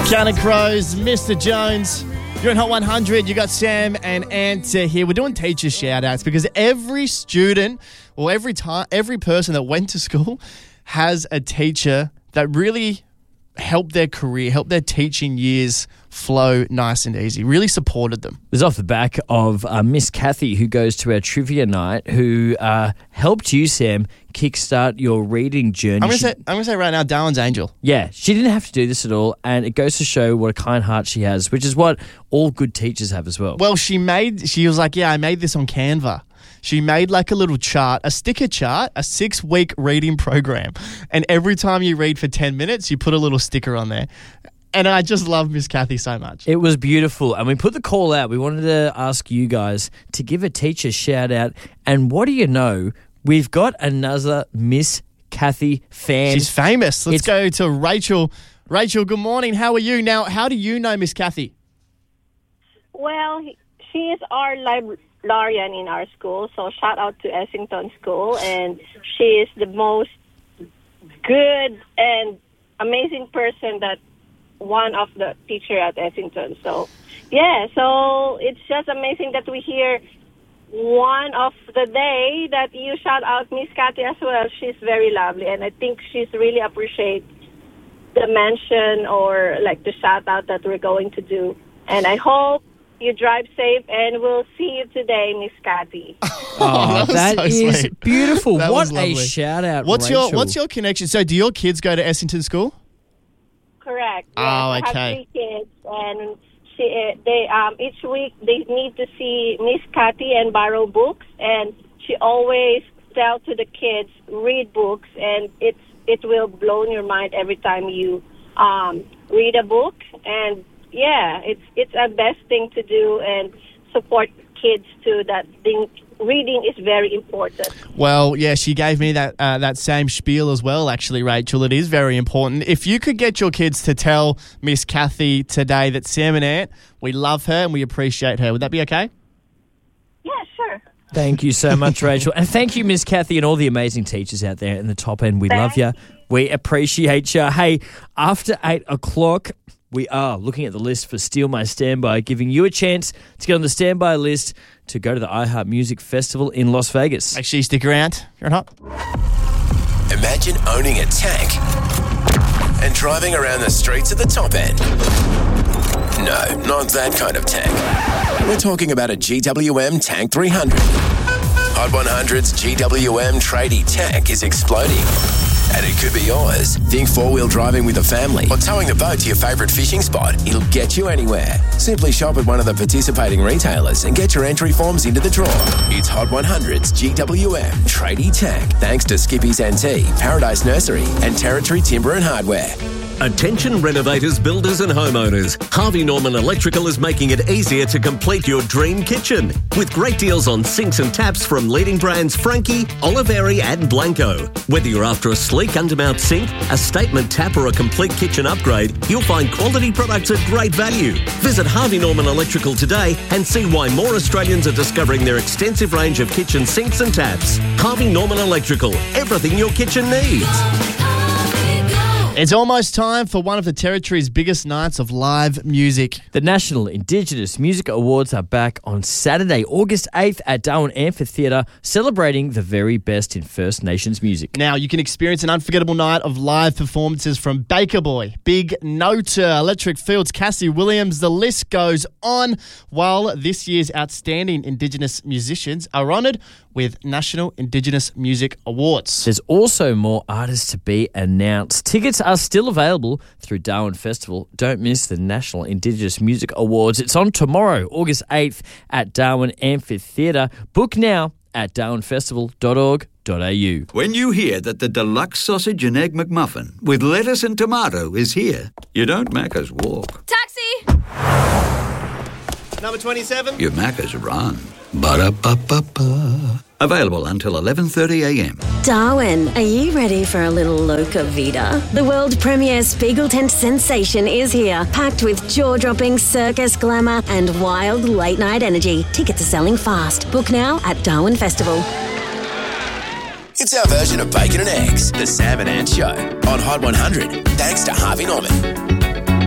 Counting Crows, Mr. Jones. You're in Hot 100. You got Sam and Ant here. We're doing teacher shout-outs because every student or every person that went to school has a teacher that really helped their career, helped their teaching years flow nice and easy, really supported them. It was off the back of Miss Kathy, who goes to our trivia night, who helped you, Sam, kickstart your reading journey. I'm going to say right now, Darwin's angel. Yeah, she didn't have to do this at all, and it goes to show what a kind heart she has, which is what all good teachers have as well. Well, she was like, I made this on Canva. She made like a little chart, a sticker chart, a 6-week reading program. And every time you read for 10 minutes, you put a little sticker on there. And I just love Miss Kathy so much. It was beautiful. And we put the call out. We wanted to ask you guys to give a teacher shout out. And what do you know? We've got another Miss Kathy fan. She's famous. Let's go to Rachel. Rachel, good morning. How are you? Now, how do you know Miss Kathy? Well, she is our librarian in our school, so shout out to Essington School, and she is the most good and amazing person that one of the teacher at Essington. So, so it's just amazing that we hear one of the day that you shout out Miss Kathy as well. She's very lovely, and I think she's really appreciate the mention or like the shout out that we're going to do. And I hope you drive safe, and we'll see you today, Miss Kathy. Oh, that is sweet. Beautiful. What a shout out, Rachel. What's your connection? So do your kids go to Essington School? Correct. Oh, yes. okay. I have 3 kids, and they each week they need to see Miss Kathy and borrow books, and she always tell to the kids, read books, and it will blow your mind every time you read a book. And yeah, it's a best thing to do, and support kids too. That thing, reading is very important. Well, yeah, she gave me that same spiel as well, actually, Rachel. It is very important. If you could get your kids to tell Miss Kathy today that Sam and Ant, we love her and we appreciate her, would that be okay? Yeah, sure. Thank you so much, Rachel. And thank you, Miss Kathy, and all the amazing teachers out there in the top end. We love you. We appreciate you. Hey, after 8 o'clock, we are looking at the list for Steal My Standby, giving you a chance to get on the standby list to go to the iHeart Music Festival in Las Vegas. Make sure you stick around. You're on Hot. Imagine owning a tank and driving around the streets of the top end. No, not that kind of tank. We're talking about a GWM Tank 300. Hot 100's GWM tradie tank is exploding. And it could be yours. Think 4-wheel driving with a family or towing a boat to your favourite fishing spot. It'll get you anywhere. Simply shop at one of the participating retailers and get your entry forms into the draw. It's Hot 100's GWM Tradie Tank, thanks to Skippy's NT, Paradise Nursery and Territory Timber and Hardware. Attention renovators, builders and homeowners. Harvey Norman Electrical is making it easier to complete your dream kitchen. With great deals on sinks and taps from leading brands Frankie, Oliveri and Blanco. Whether you're after a sleek undermount sink, a statement tap or a complete kitchen upgrade, you'll find quality products at great value. Visit Harvey Norman Electrical today and see why more Australians are discovering their extensive range of kitchen sinks and taps. Harvey Norman Electrical, everything your kitchen needs. It's almost time for one of the Territory's biggest nights of live music. The National Indigenous Music Awards are back on Saturday, August 8th at Darwin Amphitheatre, celebrating the very best in First Nations music. Now, you can experience an unforgettable night of live performances from Baker Boy, Big Noter, Electric Fields, Cassie Williams. The list goes on, while this year's outstanding Indigenous musicians are honoured with National Indigenous Music Awards. There's also more artists to be announced. Tickets are still available through Darwin Festival. Don't miss the National Indigenous Music Awards. It's on tomorrow, August 8th at Darwin Amphitheatre. Book now at darwinfestival.org.au. When you hear that the deluxe sausage and egg McMuffin with lettuce and tomato is here, you don't Macca's walk. Taxi! Number 27. You Macca's run. Ba-da-ba-ba-ba. Available until 11:30am. Darwin, are you ready for a little Loca Vida? The world premiere Spiegel tent sensation is here, packed with jaw-dropping circus glamour and wild late-night energy. Tickets are selling fast. Book now at Darwin Festival. It's our version of Bacon and Eggs, the Sam and Ant Show, on Hot 100, thanks to Harvey Norman.